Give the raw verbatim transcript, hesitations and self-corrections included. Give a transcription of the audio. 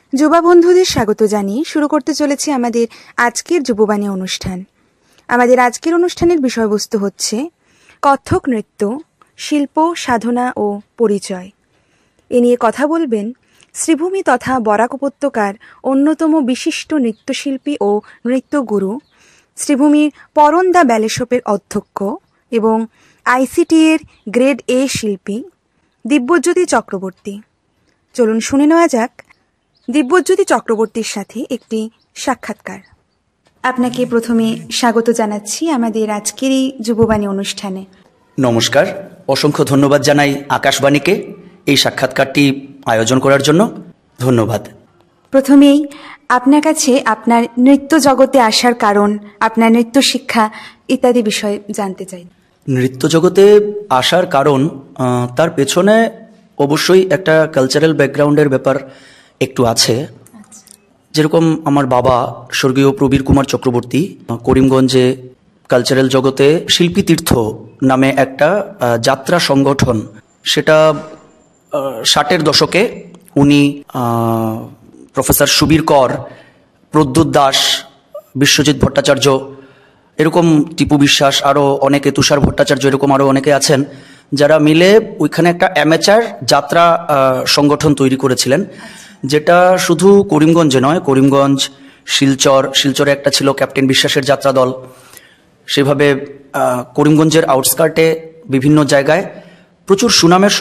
যুবা বন্ধুদের স্বাগত জানিয়ে শুরু করতে চলেছি আমাদের আজকের যুববাণী অনুষ্ঠান। আমাদের আজকের অনুষ্ঠানের বিষয়বস্তু হচ্ছে কত্থক নৃত্য, শিল্প, সাধনা ও পরিচয়। এ নিয়ে কথা বলবেন শ্রীভূমি তথা বরাক উপত্যকার অন্যতম বিশিষ্ট নৃত্যশিল্পী ও নৃত্যগুরু, শ্রীভূমির পরন্দা ব্যালেশপের অধ্যক্ষ এবং আইসিটি এর গ্রেড এ শিল্পী দিব্যজ্যোতি চক্রবর্তী। চলুন শুনে নেওয়া যাক দিব্যজ্যোতি চক্রবর্তীর সাথে একটি সাক্ষাৎকার। আপনাকে প্রথমে স্বাগত জানাচ্ছি আমাদের আজকের এই যুববাণী অনুষ্ঠানে। নমস্কার, অসংখ্য ধন্যবাদ জানাই আকাশবাণীকে এই সাক্ষাৎকারটি আয়োজন করার জন্য। ধন্যবাদ। প্রথমেই আপনার কাছে আপনার নৃত্য জগতে আসার কারণ, আপনার নৃত্য শিক্ষা ইত্যাদি বিষয়ে জানতে চাই। নৃত্য জগতে আসার কারণ, তার পেছনে অবশ্যই একটা কালচারাল ব্যাকগ্রাউন্ডের ব্যাপার একটু আছে। যেরকম আমার বাবা স্বর্গীয় প্রবীর কুমার চক্রবর্তী করিমগঞ্জে কালচারাল জগতে শিল্পী তীর্থ নামে একটা যাত্রা সংগঠন, সেটা ষাটের দশকে উনি প্রফেসর সুবীর কর, প্রদ্যুৎ দাস, বিশ্বজিৎ ভট্টাচার্য, এরকম টিপু বিশ্বাস, আরও অনেকে, তুষার ভট্টাচার্য, এরকম আরও অনেকে আছেন যারা মিলে ওইখানে একটা অ্যামেচার যাত্রা সংগঠন তৈরি করেছিলেন, যেটা শুধু করিমগঞ্জে নয়, করিমগঞ্জ, শিলচর, শিলচরে একটা ছিল ক্যাপ্টেন বিশ্বাসের যাত্রা দল। সেভাবে করিমগঞ্জের আউটস্কার্টে বিভিন্ন জায়গায় প্রচুর সুনামের